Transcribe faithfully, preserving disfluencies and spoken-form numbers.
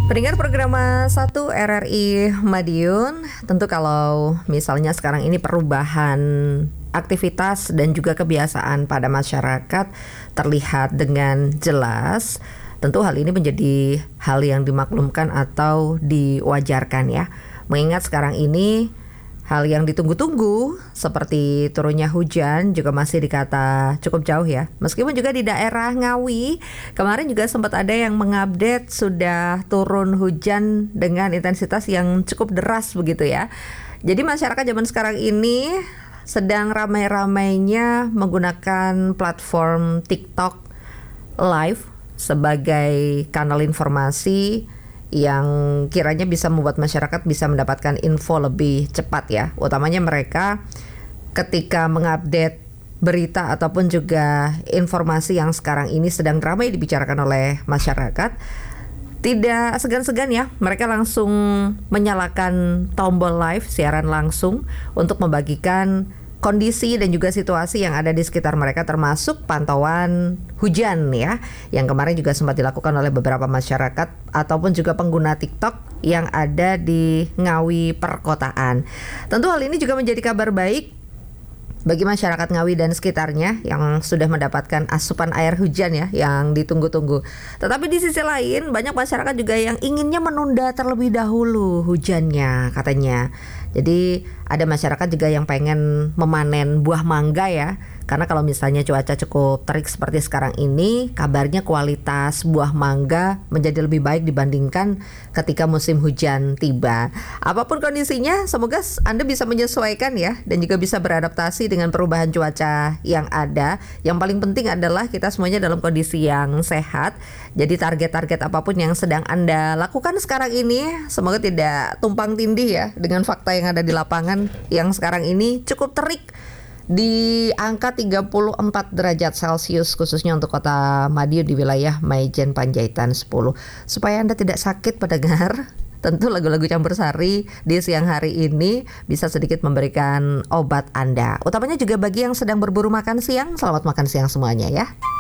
Pendengar program satu R R I Madiun, tentu kalau misalnya sekarang ini perubahan aktivitas dan juga kebiasaan pada masyarakat terlihat dengan jelas, tentu hal ini menjadi hal yang dimaklumkan atau diwajarkan ya. Mengingat sekarang ini hal yang ditunggu-tunggu seperti turunnya hujan juga masih dikata cukup jauh ya. Meskipun juga di daerah Ngawi kemarin juga sempat ada yang mengupdate sudah turun hujan dengan intensitas yang cukup deras begitu ya. Jadi masyarakat zaman sekarang ini sedang ramai-ramainya menggunakan platform TikTok Live sebagai kanal informasi yang kiranya bisa membuat masyarakat bisa mendapatkan info lebih cepat ya. Utamanya mereka ketika mengupdate berita ataupun juga informasi yang sekarang ini sedang ramai dibicarakan oleh masyarakat, tidak segan-segan ya, mereka langsung menyalakan tombol live siaran langsung untuk membagikan kondisi dan juga situasi yang ada di sekitar mereka, termasuk pantauan hujan ya, yang kemarin juga sempat dilakukan oleh beberapa masyarakat ataupun juga pengguna TikTok yang ada di Ngawi perkotaan. Tentu hal ini juga menjadi kabar baik bagi masyarakat Ngawi dan sekitarnya yang sudah mendapatkan asupan air hujan ya yang ditunggu-tunggu. Tetapi di sisi lain banyak masyarakat juga yang inginnya menunda terlebih dahulu hujannya katanya. Jadi ada masyarakat juga yang pengen memanen buah mangga ya. Karena kalau misalnya cuaca cukup terik seperti sekarang ini, kabarnya kualitas buah mangga menjadi lebih baik dibandingkan ketika musim hujan tiba. Apapun kondisinya, semoga Anda bisa menyesuaikan ya dan juga bisa beradaptasi dengan perubahan cuaca yang ada. Yang paling penting adalah kita semuanya dalam kondisi yang sehat. Jadi target-target apapun yang sedang Anda lakukan sekarang ini, semoga tidak tumpang tindih ya dengan fakta yang ada di lapangan yang sekarang ini cukup terik di angka tiga puluh empat derajat Celcius khususnya untuk kota Madiun di wilayah Maijen Panjaitan sepuluh. Supaya Anda tidak sakit pendengar, tentu lagu-lagu campur sari di siang hari ini bisa sedikit memberikan obat Anda. Utamanya juga bagi yang sedang berburu makan siang, selamat makan siang semuanya ya.